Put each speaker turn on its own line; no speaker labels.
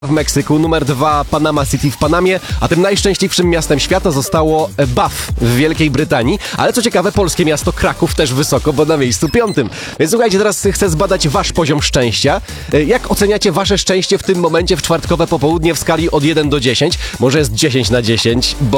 w Meksyku, numer 2 Panama City w Panamie, a tym najszczęśliwszym miastem świata zostało Bath w Wielkiej Brytanii, ale co ciekawe, polskie miasto Kraków też wysoko, bo na miejscu 5. Więc słuchajcie, teraz chcę zbadać wasz poziom szczęścia. Jak oceniacie wasze szczęście w tym momencie w czwartkowe popołudnie w skali od 1 do 10? Może jest 10 na 10, bo